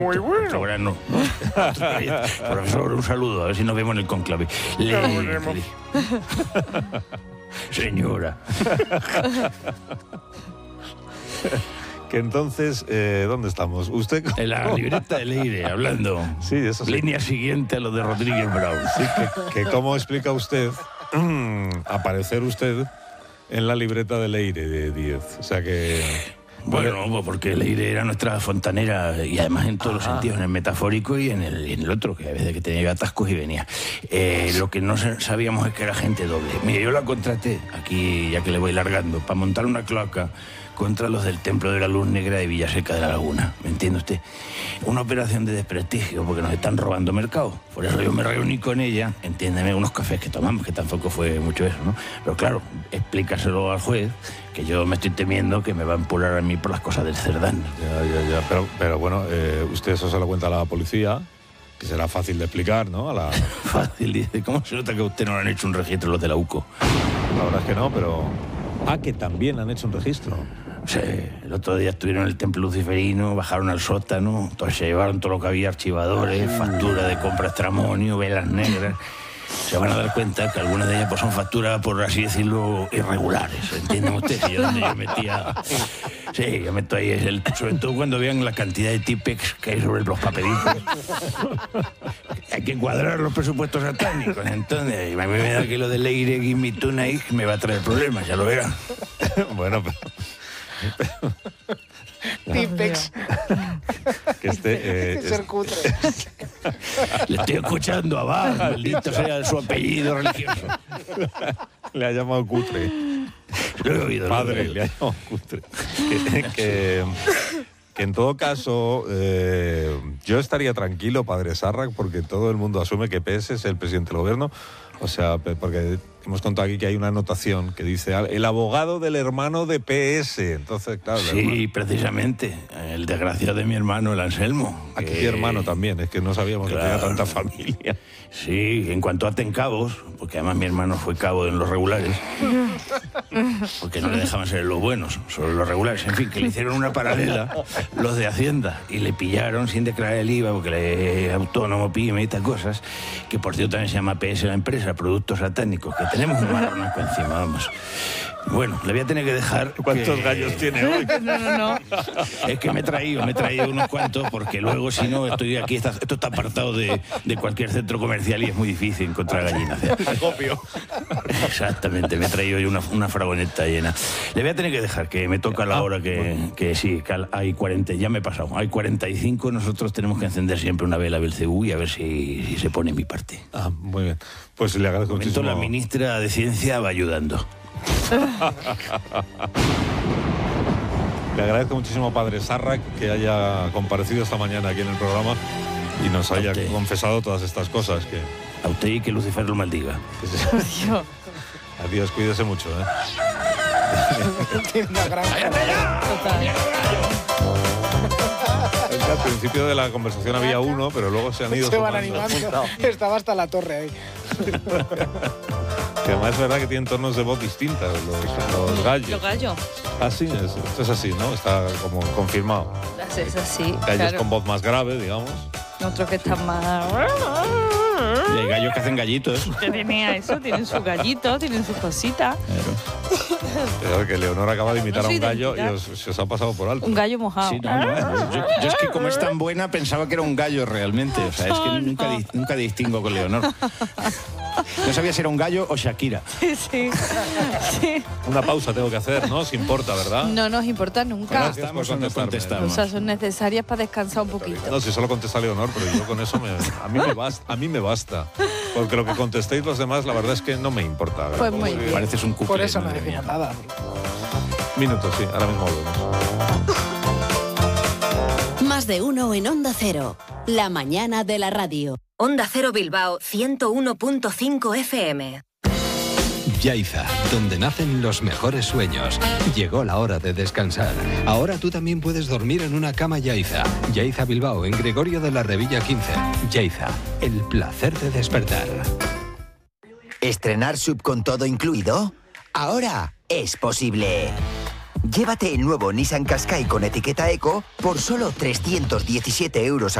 Muy bueno. Soberano. Profesor, un saludo, a ver si nos vemos en el conclave. Señora. Que entonces, ¿dónde estamos? ¿Usted? En la libreta de Leire, hablando. Sí, eso sí. Línea siguiente a lo de Rodríguez Brown. Sí, que ¿cómo explica usted aparecer usted en la libreta de Leire de 10? O sea que... Bueno, pues porque Leire era nuestra fontanera y además en todos los sentidos, en el metafórico y en el otro, que a veces que tenía atascos y venía. Lo que no sabíamos es que era gente doble. Mire, yo la contraté, aquí ya que le voy largando, para montar una cloaca contra los del Templo de la Luz Negra de Villaseca de la Laguna. ¿Me entiende usted? Una operación de desprestigio porque nos están robando mercado. Por eso yo me reuní con ella, entiéndeme, unos cafés que tomamos, que tampoco fue mucho eso, ¿no? Pero claro, explícaselo al juez, que yo me estoy temiendo que me va a empurar a mí por las cosas del Cerdán. Ya. Pero bueno, usted eso se lo cuenta a la policía, que será fácil de explicar, ¿no? Fácil, dice. ¿Cómo se nota que a usted no le han hecho un registro los de la UCO? La verdad es que no, pero... que también han hecho un registro. Sí, el otro día estuvieron en el templo luciferino, bajaron al sótano, entonces se llevaron todo lo que había, archivadores, factura de compra extramonio, velas negras. Se van a dar cuenta que algunas de ellas pues, son facturas, por así decirlo, irregulares. ¿Entienden ustedes? Y donde yo metía... Sí, yo meto ahí, sobre todo cuando vean la cantidad de tipex que hay sobre los papelitos. Hay que cuadrar los presupuestos satánicos. Entonces, a mí me da que lo de Leire y mi Tonight me va a traer problemas, ya lo verán. Bueno, pero... Tipex. Que ser cutre. Le estoy escuchando a Bach, maldito sea su apellido religioso. Le ha llamado cutre. Lo he oído. Padre, le ha llamado cutre. Que en todo caso, yo estaría tranquilo, padre Sarrac, porque todo el mundo asume que PS es el presidente del gobierno. O sea, porque hemos contado aquí que hay una anotación que dice el abogado del hermano de PS. Entonces, claro. Sí, precisamente. El desgraciado de mi hermano, el Anselmo. Aquí mi hermano también, es que no sabíamos que tenía tanta familia. Sí, en cuanto aten cabos, porque además mi hermano fue cabo en los regulares, porque no le dejaban ser los buenos, solo los regulares. En fin, que le hicieron una paralela los de Hacienda y le pillaron sin declarar el IVA, porque le es autónomo, pyme y estas cosas, que por cierto también se llama PS la empresa, Productos Satánicos, que tenemos un marronaco encima, vamos. Bueno, le voy a tener que dejar... ¿Cuántos gallos tiene hoy? No. Es que me he traído unos cuantos, porque luego si no estoy aquí, esto está apartado de cualquier centro comercial y es muy difícil encontrar gallinas. Acopio. Exactamente, me he traído hoy una fragoneta llena. Le voy a tener que dejar, que me toca la hora que sí, que hay 40, ya me he pasado, hay 45, nosotros tenemos que encender siempre una vela Belcebú y a ver si se pone en mi parte. Muy bien. Pues le agradezco muchísimo. La ministra de Ciencia va ayudando. Le agradezco muchísimo, padre Sarrac, que haya comparecido esta mañana aquí en el programa y nos haya confesado todas estas cosas. A usted y que Lucifer lo maldiga. Adiós, cuídese mucho. Tiene una gran... Al principio de la conversación había uno, pero luego se han ido. Se van animando. Estaba hasta la torre ahí. Que además es verdad que tienen tonos de voz distintas los gallos. Los gallos. Sí, esto es así, ¿no? Está como confirmado. Es así, Gallos claro. con voz más grave, digamos. Otros que están más... Y hay gallos que hacen gallitos. Usted tiene eso, tienen sus gallitos, tienen sus cositas. Claro, que Leonor acaba de imitar a un gallo y se os ha pasado por alto. Un gallo mojado. Sí, no. Yo es que como es tan buena pensaba que era un gallo realmente. O sea, es que nunca distingo con Leonor. No sabía si era un gallo o Shakira. Sí. Una pausa tengo que hacer, ¿no? Si importa, ¿verdad? No nos importa nunca. Gracias por contestarme. O sea, son necesarias para descansar un poquito. No, si solo contesta Leonor, pero yo con eso a mí me basta. Porque lo que contestéis los demás, la verdad es que no me importa. Pues muy bien. Pareces un cuplé. Por eso no decimos nada. Minutos, sí, ahora mismo volvemos. Más de uno en Onda Cero. La mañana de la radio. Onda Cero Bilbao 101.5 FM. Yaiza, donde nacen los mejores sueños. Llegó la hora de descansar. Ahora tú también puedes dormir en una cama Yaiza. Yaiza Bilbao, en Gregorio de la Revilla 15. Yaiza, el placer de despertar. ¿Estrenar sub con todo incluido? Ahora es posible. Llévate el nuevo Nissan Qashqai con etiqueta Eco por solo 317 €